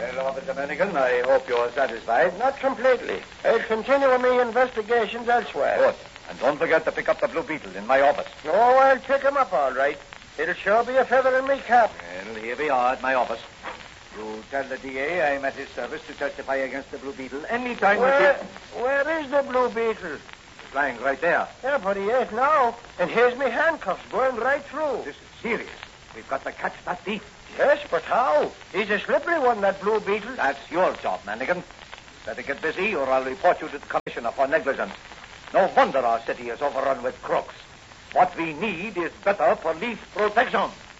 Well, Officer Mannigan, I hope you're satisfied. Not completely. I'll continue with my investigations elsewhere. Good. And don't forget to pick up the Blue Beetle in my office. Oh, I'll pick him up all right. It'll sure be a feather in my cap. Well, here we are at my office. You tell the DA I'm at his service to testify against the Blue Beetle any time Where is the Blue Beetle? He's lying right there. Yeah, but he ain't now. And here's me handcuffs going right through. This is serious. We've got to catch that thief. Yes, but how? He's a slippery one, that Blue Beetle. That's your job, Mannigan. Better get busy or I'll report you to the commissioner for negligence. No wonder our city is overrun with crooks. What we need is better police protection.